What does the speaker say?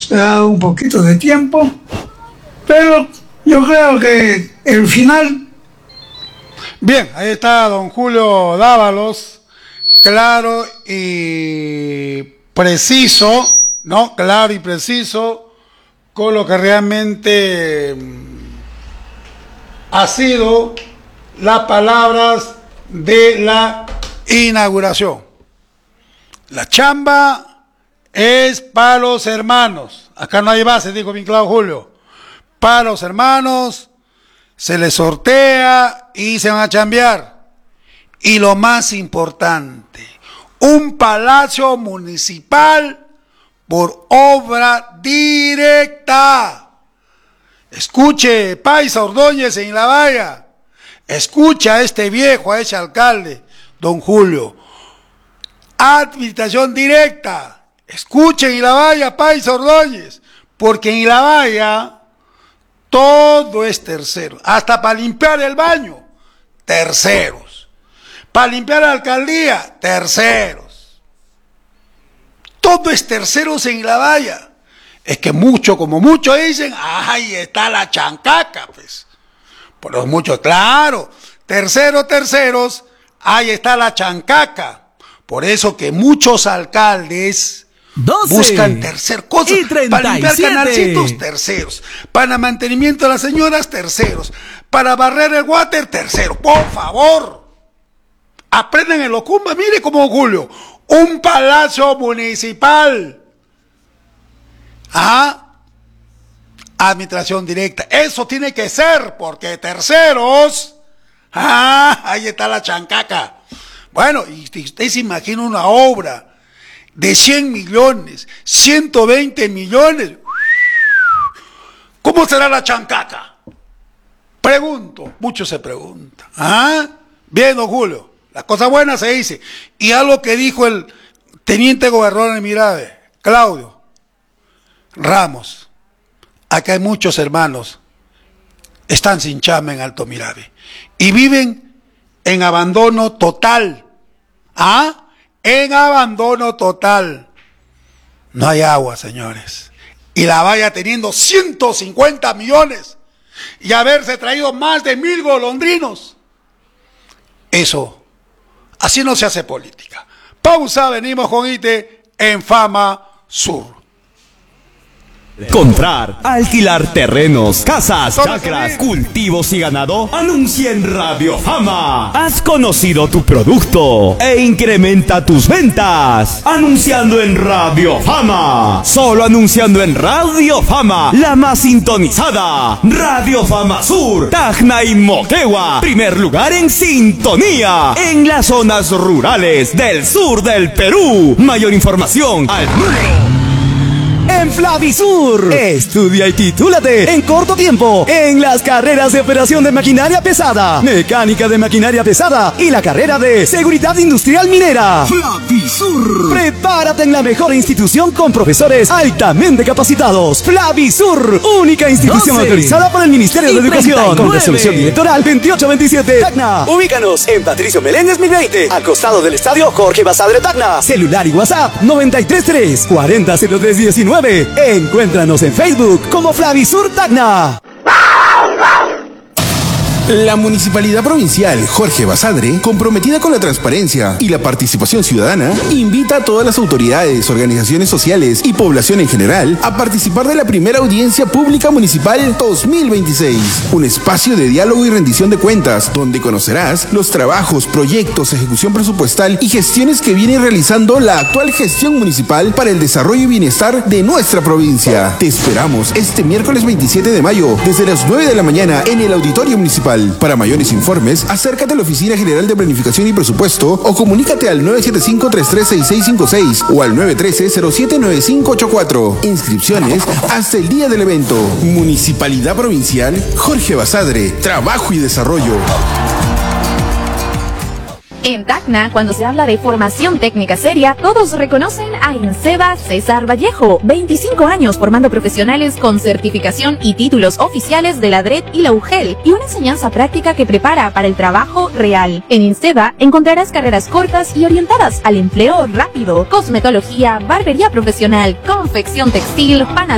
esperado un poquito de tiempo, pero yo creo que el final... Bien, ahí está don Julio Dávalos, claro y preciso, ¿no? Claro y preciso con lo que realmente ha sido las palabras de la inauguración. La chamba es para los hermanos. Acá no hay base, dijo bien claro Julio. Para los hermanos se les sortea y se van a chambear. Y lo más importante, un palacio municipal por obra directa. Escuche, Paisa Ordóñez en La Valla. Escucha a este viejo, a ese alcalde, don Julio. Administración directa. Escuchen en La Valla, Paisa Ordóñez, porque en La Valla todo es tercero. Hasta para limpiar el baño, terceros. Para limpiar la alcaldía, terceros. Todo es terceros en La Valla. Es que mucho, como muchos dicen, ahí está la chancaca, pues. Por los muchos, claro, terceros, ahí está la chancaca. Por eso que muchos alcaldes 12 buscan tercer cosas, y 37. Para limpiar canalcitos, terceros, para mantenimiento de las señoras, terceros, para barrer el water, tercero. Por favor, aprendan el Ocumba, mire como Julio, un palacio municipal. Administración directa, eso tiene que ser, porque terceros, ahí está la chancaca. Bueno, y usted se imagina una obra de 100 millones, 120 millones, ¿cómo será la chancaca? Pregunto, muchos se preguntan. Bien, don Julio, la cosa buena se dice. Y algo que dijo el teniente gobernador de Mirave, Claudio Ramos. Acá hay muchos hermanos, están sin chamba en Alto Mirave y viven en abandono total. En abandono total. No hay agua, señores. Y La Valla teniendo 150 millones y haberse traído más de 1000 golondrinos. Eso, así no se hace política. Pausa, venimos con ITE en Fama Sur. Comprar, alquilar terrenos, casas, chacras, cultivos y ganado. Anuncia en Radio Fama. Has conocido tu producto e incrementa tus ventas. Anunciando en Radio Fama. Solo anunciando en Radio Fama. La más sintonizada. Radio Fama Sur, Tacna y Moquegua. Primer lugar en sintonía. En las zonas rurales del sur del Perú. Mayor información al número. En Flavisur, estudia y titúlate en corto tiempo en las carreras de operación de maquinaria pesada, mecánica de maquinaria pesada y la carrera de seguridad industrial minera. Flavisur, prepárate en la mejor institución con profesores altamente capacitados. Flavisur, única institución 12 autorizada por el Ministerio de Educación 39. con resolución electoral 2827. Tacna, ubícanos en Patricio Meléndez 1020, al costado del estadio Jorge Basadre Tacna. Celular y WhatsApp 933 400319. Encuéntranos en Facebook como Flavisur Tacna. La Municipalidad Provincial Jorge Basadre, comprometida con la transparencia y la participación ciudadana, invita a todas las autoridades, organizaciones sociales y población en general a participar de la primera audiencia pública municipal 2026, un espacio de diálogo y rendición de cuentas, donde conocerás los trabajos, proyectos, ejecución presupuestal y gestiones que viene realizando la actual gestión municipal para el desarrollo y bienestar de nuestra provincia. Te esperamos este miércoles 27 de mayo, desde las 9 de la mañana en el Auditorio Municipal. Para mayores informes, acércate a la Oficina General de Planificación y Presupuesto o comunícate al 975-336666 o al 913-079584. Inscripciones hasta el día del evento. Municipalidad Provincial Jorge Basadre. Trabajo y desarrollo. En Tacna, cuando se habla de formación técnica seria, todos reconocen a INSEBA César Vallejo. 25 años formando profesionales con certificación y títulos oficiales de la DRED y la UGEL, y una enseñanza práctica que prepara para el trabajo real. En INSEBA encontrarás carreras cortas y orientadas al empleo rápido, cosmetología, barbería profesional, confección textil, panadería,